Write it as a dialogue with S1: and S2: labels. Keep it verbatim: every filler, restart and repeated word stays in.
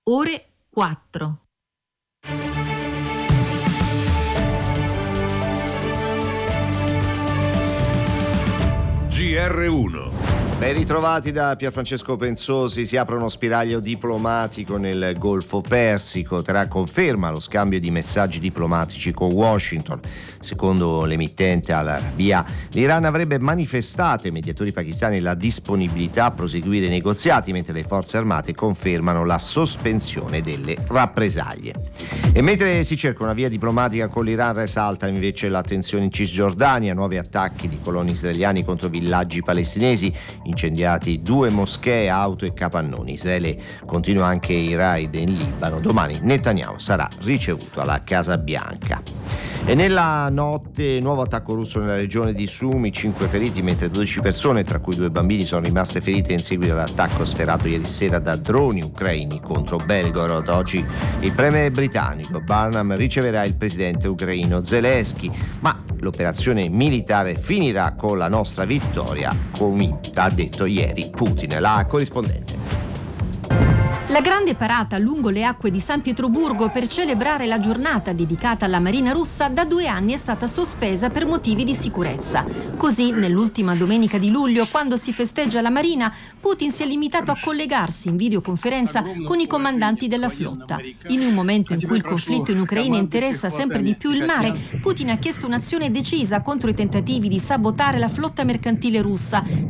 S1: ore quattro.
S2: G R uno.
S3: Ben ritrovati da Pierfrancesco Pensosi. Si apre uno spiraglio diplomatico nel Golfo Persico. Terrà conferma lo scambio di messaggi diplomatici con Washington. Secondo l'emittente Al Arabiya, l'Iran avrebbe manifestato ai mediatori pakistani la disponibilità a proseguire i negoziati, mentre le forze armate confermano la sospensione delle rappresaglie. E mentre si cerca una via diplomatica con l'Iran, risalta invece la tensione in Cisgiordania, nuovi attacchi di coloni israeliani contro villaggi palestinesi, incendiati due moschee, auto e capannoni. Israele continua anche i raid in Libano. Domani Netanyahu sarà ricevuto alla Casa Bianca. E nella notte nuovo attacco russo nella regione di Sumy, cinque feriti mentre dodici persone, tra cui due bambini, sono rimaste ferite in seguito all'attacco sferato ieri sera da droni ucraini contro Belgorod. Oggi il premier britannico Barnum riceverà il presidente ucraino Zelensky, ma l'operazione militare finirà con la nostra vittoria, come ha detto ieri Putin. La corrispondente.
S4: La grande parata lungo le acque di San Pietroburgo per celebrare la giornata dedicata alla Marina russa da due anni è stata sospesa per motivi di sicurezza. Così, nell'ultima domenica di luglio, quando si festeggia la Marina, Putin si è limitato a collegarsi in videoconferenza con i comandanti della flotta. In un momento in cui il conflitto in Ucraina interessa sempre di più il mare, Putin ha chiesto un'azione decisa contro i tentativi di sabotare la flotta mercantile russa,